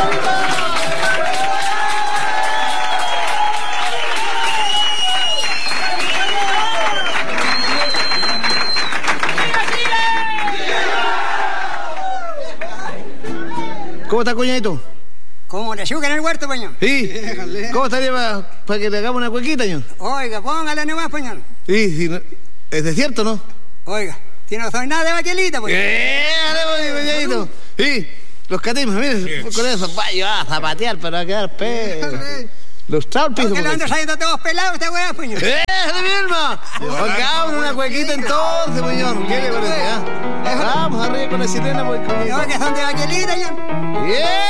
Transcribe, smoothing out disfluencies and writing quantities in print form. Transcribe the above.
¿Cómo está, cuñadito? Como la yuca en el huerto, pañón. Sí. ¿Cómo estaría para que le hagamos una cuequita, señor? Oiga, póngale nomás, pañón. Sí, sí. ¿Es de cierto, no? Oiga, si no soy nada de baquelita, pues. Dale, cuñadito. Sí. Los catimas, miren, con eso, vaya a zapatear para va a quedar los trapos. Porque lo ando saliendo todos pelados esta weá, pañón. ¡Déjale, mi alma! Hagamos una cuequita entonces, señor. ¿Qué le parece? Vamos arriba con la sirena, pues, cuñadito. No, que son de baquelita, pañón. ¡Bien!